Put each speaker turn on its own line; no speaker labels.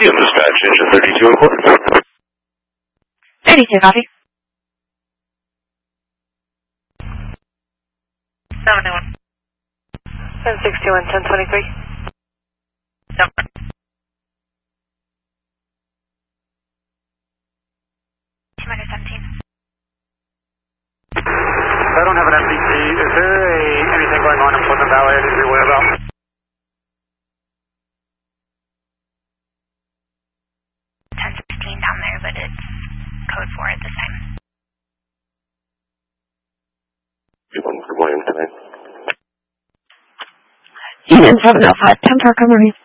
William Dispatch, engine 32 and quarter.
32, copy.
71. 1061, 1023. 7.
Minus 17.
I don't have an FCT. Is there anything going on in Pleasant Valley I need to be aware about?
Down there, but it's code 4 at this time.
Good William tonight.
Unit 705, 10 Parker Marine.